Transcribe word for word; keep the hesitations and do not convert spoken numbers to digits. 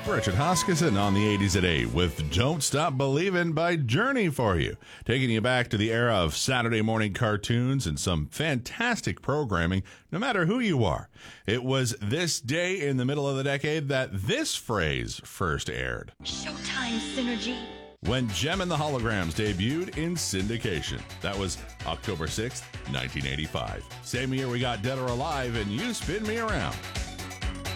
Richard Huskisson on the eighties at eight with Don't Stop Believin' by Journey for you, taking you back to the era of Saturday morning cartoons and some fantastic programming, no matter who you are. It was this day in the middle of the decade that this phrase first aired. Showtime Synergy. When Jem and the Holograms debuted in syndication. That was October sixth, nineteen eighty-five. Same year we got Dead or Alive and You Spin Me Around.